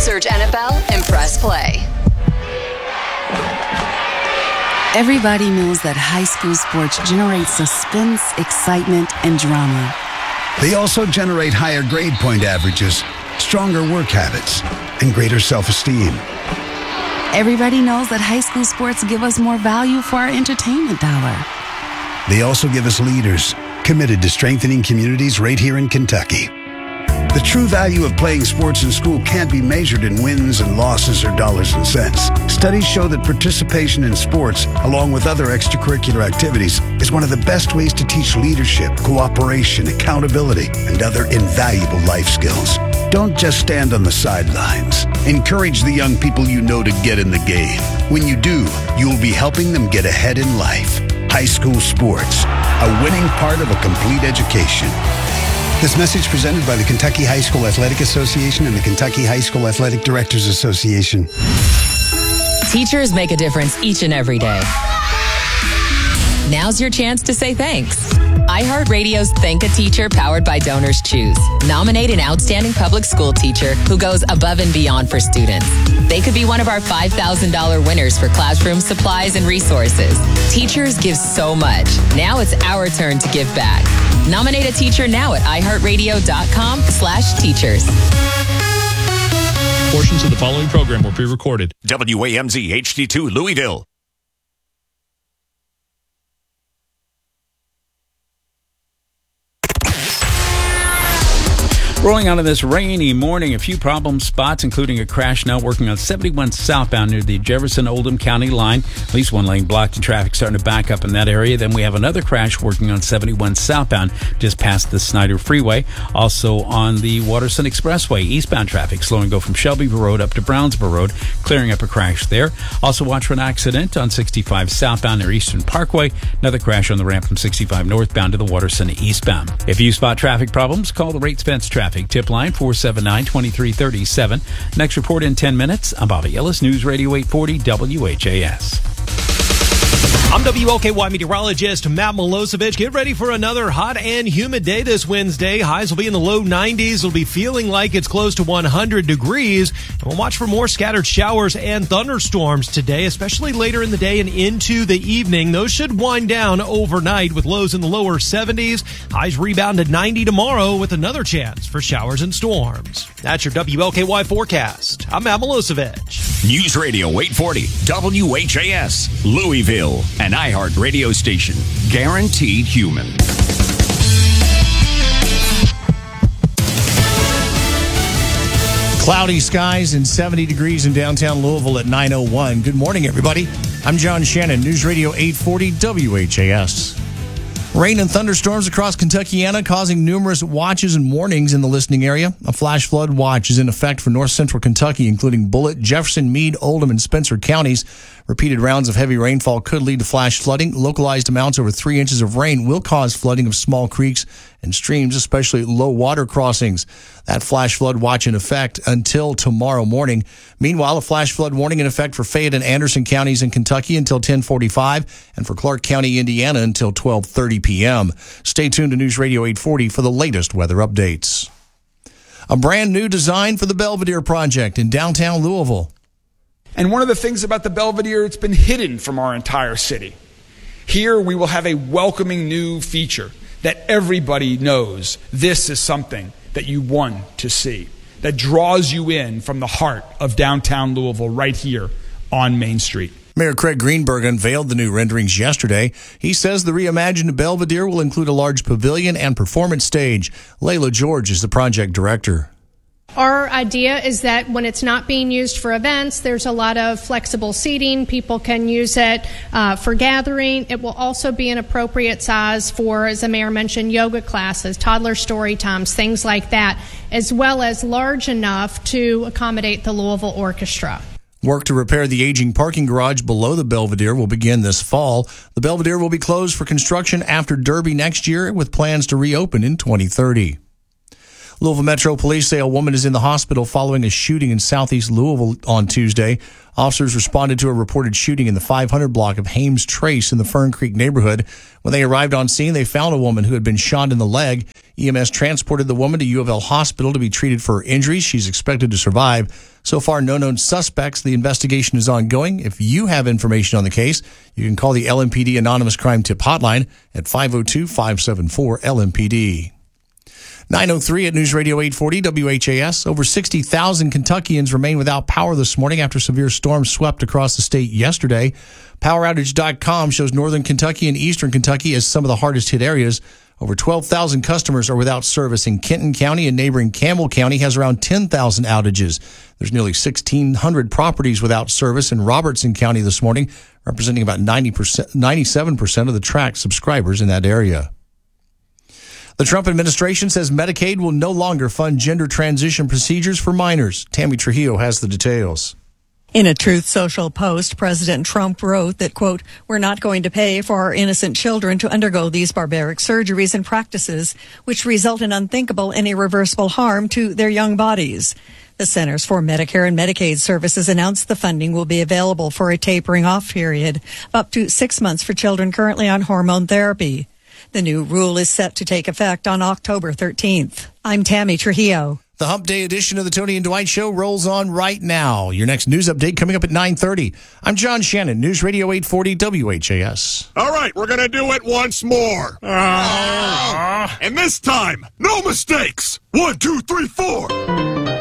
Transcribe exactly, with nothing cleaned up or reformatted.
Search N F L and press play. Everybody knows that high school sports generate suspense, excitement, and drama. They also generate higher grade point averages, stronger work habits, and greater self-esteem. Everybody knows that high school sports give us more value for our entertainment dollar. They also give us leaders committed to strengthening communities right here in Kentucky. The true value of playing sports in school can't be measured in wins and losses or dollars and cents. Studies show that participation in sports, along with other extracurricular activities, is one of the best ways to teach leadership, cooperation, accountability, and other invaluable life skills. Don't just stand on the sidelines. Encourage the young people you know to get in the game. When you do, you'll be helping them get ahead in life. High school sports, a winning part of a complete education. This message presented by the Kentucky High School Athletic Association and the Kentucky High School Athletic Directors Association. Teachers make a difference each and every day. Now's your chance to say thanks. iHeartRadio's Thank a Teacher, powered by Donors Choose. Nominate an outstanding public school teacher who goes above and beyond for students. They could be one of our five thousand dollars winners for classroom supplies and resources. Teachers give so much. Now it's our turn to give back. Nominate a teacher now at iHeartRadio.com slash teachers. Portions of the following program were pre-recorded. W A M Z H D two Louisville. Rolling out of this rainy morning, a few problem spots, including a crash now working on seventy-one southbound near the Jefferson-Oldham County line. At least one lane blocked and traffic starting to back up in that area. Then we have another crash working on seventy-one southbound just past the Snyder Freeway. Also on the Waterson Expressway, eastbound traffic slowing go from Shelbyville Road up to Brownsboro Road, clearing up a crash there. Also watch for an accident on sixty-five southbound near Eastern Parkway. Another crash on the ramp from sixty-five northbound to the Waterson eastbound. If you spot traffic problems, call the Rates Fence Traffic Tip line four seven nine, two three three seven. Next report in ten minutes. I'm Bobby Ellis, News Radio eight forty W H A S. I'm W L K Y meteorologist Matt Milosevic. Get ready for another hot and humid day this Wednesday. Highs will be in the low nineties. It'll be feeling like it's close to one hundred degrees. And we'll watch for more scattered showers and thunderstorms today, especially later in the day and into the evening. Those should wind down overnight with lows in the lower seventies. Highs rebound to ninety tomorrow with another chance for showers and storms. That's your W L K Y forecast. I'm Matt Milosevic. News Radio eight forty W H A S, Louisville. An iHeart radio station. Guaranteed human. Cloudy skies and seventy degrees in downtown Louisville at nine oh one. Good morning, everybody. I'm John Shannon, News Radio eight forty W H A S. Rain and thunderstorms across Kentuckiana causing numerous watches and warnings in the listening area. A flash flood watch is in effect for north central Kentucky, including Bullitt, Jefferson, Meade, Oldham, and Spencer counties. Repeated rounds of heavy rainfall could lead to flash flooding. Localized amounts over three inches of rain will cause flooding of small creeks and streams, especially low water crossings. That flash flood watch in effect until tomorrow morning. Meanwhile, a flash flood warning in effect for Fayette and Anderson counties in Kentucky until ten forty-five and for Clark County, Indiana until twelve thirty p.m. Stay tuned to News Radio eight forty for the latest weather updates. A brand new design for the Belvedere Project in downtown Louisville. And one of the things about the Belvedere, it's been hidden from our entire city. Here we will have a welcoming new feature that everybody knows this is something that you want to see, that draws you in from the heart of downtown Louisville right here on Main Street. Mayor Craig Greenberg unveiled the new renderings yesterday. He says the reimagined Belvedere will include a large pavilion and performance stage. Layla George is the project director. Our idea is that when it's not being used for events, there's a lot of flexible seating. People can use it uh, for gathering. It will also be an appropriate size for, as the mayor mentioned, yoga classes, toddler story times, things like that, as well as large enough to accommodate the Louisville Orchestra. Work to repair the aging parking garage below the Belvedere will begin this fall. The Belvedere will be closed for construction after Derby next year, with plans to reopen in twenty thirty. Louisville Metro Police say a woman is in the hospital following a shooting in southeast Louisville on Tuesday. Officers responded to a reported shooting in the five hundred block of Hames Trace in the Fern Creek neighborhood. When they arrived on scene, they found a woman who had been shot in the leg. E M S transported the woman to U of L Hospital to be treated for her injuries. She's expected to survive. So far, no known suspects. The investigation is ongoing. If you have information on the case, you can call the L M P D Anonymous Crime Tip Hotline at five oh two, five seven four, L M P D. nine oh three at News Radio eight forty W H A S. Over sixty thousand Kentuckians remain without power this morning after severe storms swept across the state yesterday. Power outage dot com shows northern Kentucky and eastern Kentucky as some of the hardest hit areas. Over twelve thousand customers are without service in Kenton County, and neighboring Campbell County has around ten thousand outages. There's nearly sixteen hundred properties without service in Robertson County this morning, representing about ninety percent, ninety-seven percent of the tract subscribers in that area. The Trump administration says Medicaid will no longer fund gender transition procedures for minors. Tammy Trujillo has the details. In a Truth Social post, President Trump wrote that, quote, "We're not going to pay for our innocent children to undergo these barbaric surgeries and practices, which result in unthinkable and irreversible harm to their young bodies." The Centers for Medicare and Medicaid Services announced the funding will be available for a tapering off period of up to six months for children currently on hormone therapy. The new rule is set to take effect on October thirteenth. I'm Tammy Trujillo. The Hump Day edition of the Tony and Dwight Show rolls on right now. Your next news update coming up at nine thirty. I'm John Shannon, News Radio eight forty W H A S. All right, we're going to do it once more. Uh, and this time, no mistakes. One, two, three, four.